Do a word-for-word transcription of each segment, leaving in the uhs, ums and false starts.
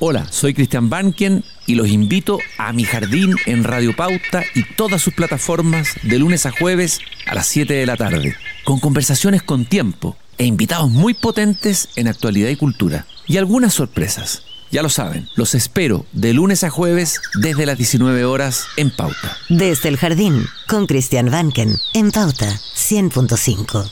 Hola, soy Cristian Banken y los invito a Mi Jardín en Radio Pauta y todas sus plataformas de lunes a jueves a las siete de la tarde, con conversaciones con tiempo e invitados muy potentes en actualidad y cultura. Y algunas sorpresas. Ya lo saben, los espero de lunes a jueves desde las diecinueve horas en Pauta. Desde el Jardín, con Cristian Banken, en Pauta cien punto cinco.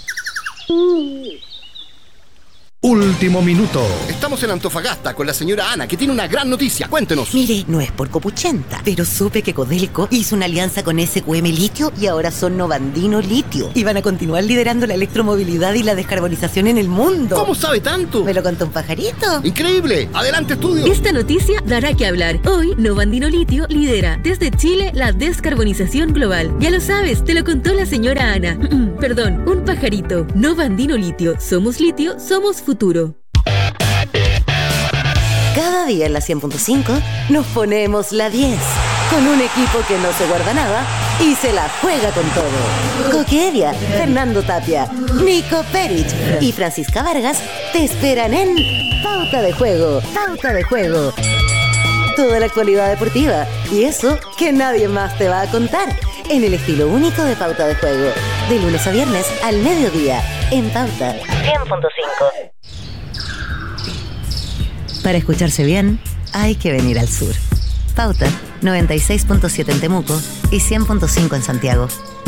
Último minuto. Estamos en Antofagasta con la señora Ana, que tiene una gran noticia. Cuéntenos. Mire, no es por copuchenta, pero supe que Codelco hizo una alianza con S Q M Litio y ahora son Novandino Litio. Y van a continuar liderando la electromovilidad y la descarbonización en el mundo. ¿Cómo sabe tanto? ¿Me lo contó un pajarito? ¡Increíble! ¡Adelante, estudio! Esta noticia dará que hablar. Hoy, Novandino Litio lidera desde Chile la descarbonización global. Ya lo sabes, te lo contó la señora Ana. Perdón, un pajarito. Novandino Litio. Somos litio, somos futuro. Cada día en la cien punto cinco nos ponemos la diez con un equipo que no se guarda nada y se la juega con todo. Coque Evia, Fernando Tapia, Nico Perich y Francisca Vargas te esperan en Pauta de Juego. Pauta de Juego. Toda la actualidad deportiva y eso que nadie más te va a contar en el estilo único de Pauta de Juego. De lunes a viernes al mediodía en Pauta cien punto cinco. Para escucharse bien, hay que venir al sur. Pauta noventa y seis punto siete en Temuco y cien punto cinco en Santiago.